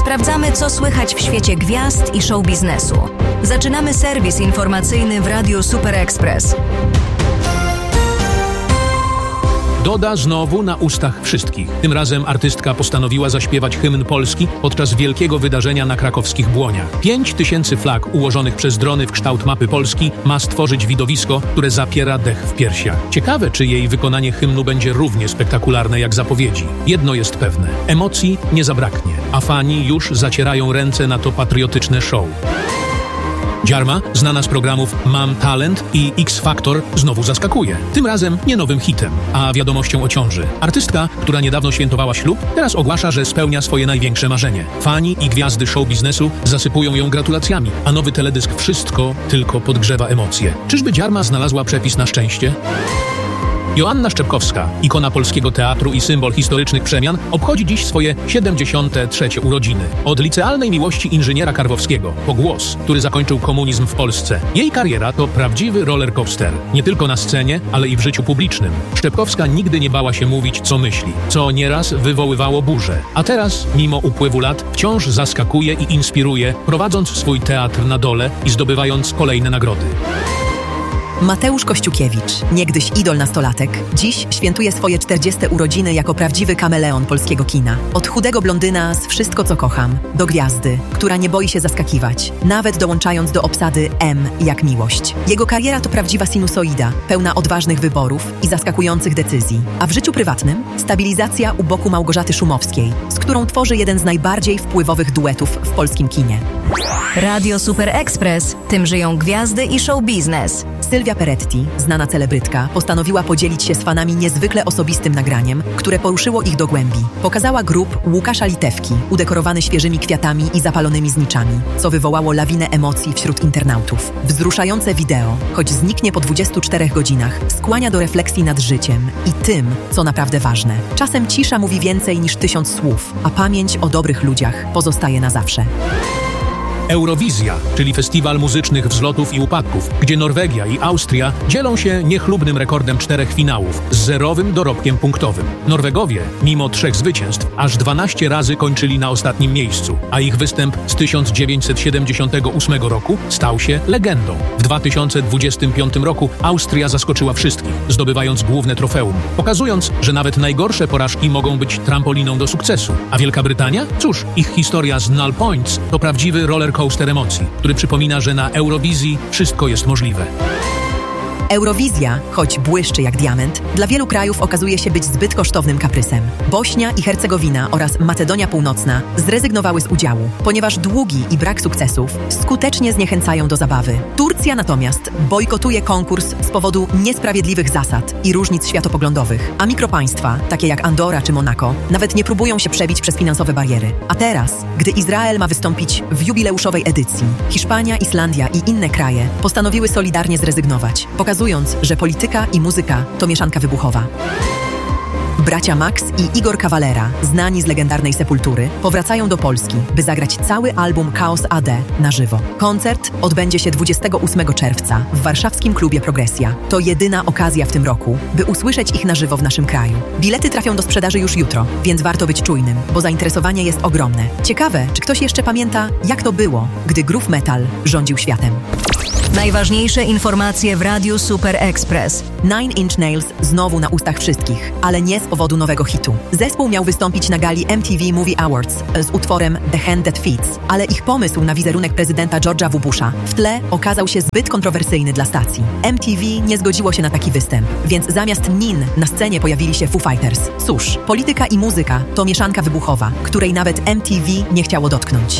Sprawdzamy, co słychać w świecie gwiazd i show biznesu. Zaczynamy serwis informacyjny w Radiu Super Express. Doda znowu na ustach wszystkich. Tym razem artystka postanowiła zaśpiewać hymn Polski podczas wielkiego wydarzenia na krakowskich Błoniach. 5000 flag ułożonych przez drony w kształt mapy Polski ma stworzyć widowisko, które zapiera dech w piersiach. Ciekawe, czy jej wykonanie hymnu będzie równie spektakularne jak zapowiedzi. Jedno jest pewne. Emocji nie zabraknie, a fani już zacierają ręce na to patriotyczne show. Dziarma, znana z programów Mam Talent i X Factor, znowu zaskakuje. Tym razem nie nowym hitem, a wiadomością o ciąży. Artystka, która niedawno świętowała ślub, teraz ogłasza, że spełnia swoje największe marzenie. Fani i gwiazdy show biznesu zasypują ją gratulacjami, a nowy teledysk wszystko tylko podgrzewa emocje. Czyżby Dziarma znalazła przepis na szczęście? Joanna Szczepkowska, ikona polskiego teatru i symbol historycznych przemian, obchodzi dziś swoje 73. urodziny. Od licealnej miłości inżyniera Karwowskiego po głos, który zakończył komunizm w Polsce. Jej kariera to prawdziwy rollercoaster. Nie tylko na scenie, ale i w życiu publicznym. Szczepkowska nigdy nie bała się mówić, co myśli, co nieraz wywoływało burzę. A teraz, mimo upływu lat, wciąż zaskakuje i inspiruje, prowadząc swój teatr na dole i zdobywając kolejne nagrody. Mateusz Kościukiewicz, niegdyś idol nastolatek, dziś świętuje swoje 40. urodziny jako prawdziwy kameleon polskiego kina. Od chudego blondyna z Wszystko, co kocham, do gwiazdy, która nie boi się zaskakiwać, nawet dołączając do obsady M jak miłość. Jego kariera to prawdziwa sinusoida, pełna odważnych wyborów i zaskakujących decyzji. A w życiu prywatnym stabilizacja u boku Małgorzaty Szumowskiej, z którą tworzy jeden z najbardziej wpływowych duetów w polskim kinie. Radio Super Express. Tym żyją gwiazdy i show biznes. Sylwia Peretti, znana celebrytka, postanowiła podzielić się z fanami niezwykle osobistym nagraniem, które poruszyło ich do głębi. Pokazała grób Łukasza Litewki, udekorowany świeżymi kwiatami i zapalonymi zniczami, co wywołało lawinę emocji wśród internautów. Wzruszające wideo, choć zniknie po 24 godzinach, skłania do refleksji nad życiem i tym, co naprawdę ważne. Czasem cisza mówi więcej niż 1000 słów, a pamięć o dobrych ludziach pozostaje na zawsze. Eurowizja, czyli festiwal muzycznych wzlotów i upadków, gdzie Norwegia i Austria dzielą się niechlubnym rekordem 4 finałów z zerowym dorobkiem punktowym. Norwegowie, mimo 3 zwycięstw, aż 12 razy kończyli na ostatnim miejscu, a ich występ z 1978 roku stał się legendą. W 2025 roku Austria zaskoczyła wszystkich, zdobywając główne trofeum, pokazując, że nawet najgorsze porażki mogą być trampoliną do sukcesu. A Wielka Brytania? Cóż, ich historia z Null Points to prawdziwy rollercoaster emocji, który przypomina, że na Eurowizji wszystko jest możliwe. Eurowizja, choć błyszczy jak diament, dla wielu krajów okazuje się być zbyt kosztownym kaprysem. Bośnia i Hercegowina oraz Macedonia Północna zrezygnowały z udziału, ponieważ długi i brak sukcesów skutecznie zniechęcają do zabawy. Turcja natomiast bojkotuje konkurs z powodu niesprawiedliwych zasad i różnic światopoglądowych, a mikropaństwa, takie jak Andora czy Monako, nawet nie próbują się przebić przez finansowe bariery. A teraz, gdy Izrael ma wystąpić w jubileuszowej edycji, Hiszpania, Islandia i inne kraje postanowiły solidarnie zrezygnować, pokazując, że polityka i muzyka to mieszanka wybuchowa. Bracia Max i Igor Cavalera, znani z legendarnej Sepultury, powracają do Polski, by zagrać cały album Chaos AD na żywo. Koncert odbędzie się 28 czerwca w warszawskim klubie Progresja. To jedyna okazja w tym roku, by usłyszeć ich na żywo w naszym kraju. Bilety trafią do sprzedaży już jutro, więc warto być czujnym, bo zainteresowanie jest ogromne. Ciekawe, czy ktoś jeszcze pamięta, jak to było, gdy groove metal rządził światem. Najważniejsze informacje w Radiu Super Express. Nine Inch Nails znowu na ustach wszystkich, ale nie z powodu nowego hitu. Zespół miał wystąpić na gali MTV Movie Awards z utworem The Hand That Feeds, ale ich pomysł na wizerunek prezydenta George'a W. Busha w tle okazał się zbyt kontrowersyjny dla stacji. MTV nie zgodziło się na taki występ, więc zamiast nin na scenie pojawili się Foo Fighters. Cóż, polityka i muzyka to mieszanka wybuchowa, której nawet MTV nie chciało dotknąć.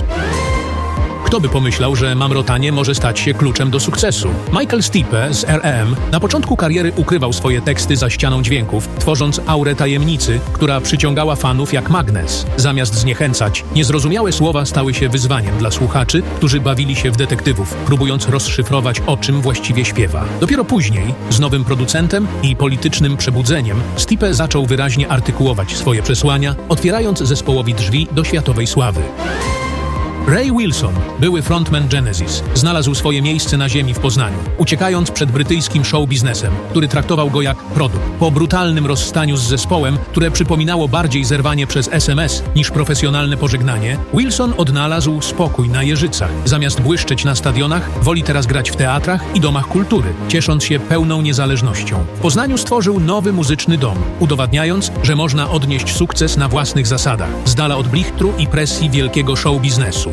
Kto by pomyślał, że mamrotanie może stać się kluczem do sukcesu? Michael Stipe z R.E.M. na początku kariery ukrywał swoje teksty za ścianą dźwięków, tworząc aurę tajemnicy, która przyciągała fanów jak magnes. Zamiast zniechęcać, niezrozumiałe słowa stały się wyzwaniem dla słuchaczy, którzy bawili się w detektywów, próbując rozszyfrować, o czym właściwie śpiewa. Dopiero później, z nowym producentem i politycznym przebudzeniem, Stipe zaczął wyraźnie artykułować swoje przesłania, otwierając zespołowi drzwi do światowej sławy. Ray Wilson, były frontman Genesis, znalazł swoje miejsce na ziemi w Poznaniu, uciekając przed brytyjskim show biznesem, który traktował go jak produkt. Po brutalnym rozstaniu z zespołem, które przypominało bardziej zerwanie przez SMS niż profesjonalne pożegnanie, Wilson odnalazł spokój na Jeżycach. Zamiast błyszczeć na stadionach, woli teraz grać w teatrach i domach kultury, ciesząc się pełną niezależnością. W Poznaniu stworzył nowy muzyczny dom, udowadniając, że można odnieść sukces na własnych zasadach, z dala od blichtru i presji wielkiego show biznesu.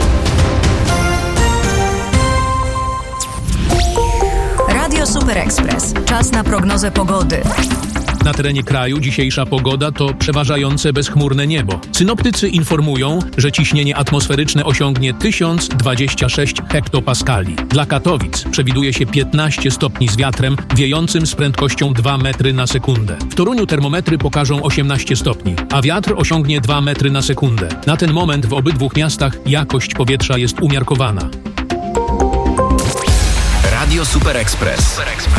Radio Super Express. Czas na prognozę pogody. Na terenie kraju dzisiejsza pogoda to przeważające bezchmurne niebo. Synoptycy informują, że ciśnienie atmosferyczne osiągnie 1026 hektopaskali. Dla Katowic przewiduje się 15 stopni z wiatrem wiejącym z prędkością 2 metry na sekundę. W Toruniu termometry pokażą 18 stopni, a wiatr osiągnie 2 metry na sekundę. Na ten moment w obydwu miastach jakość powietrza jest umiarkowana. Radio Super Express.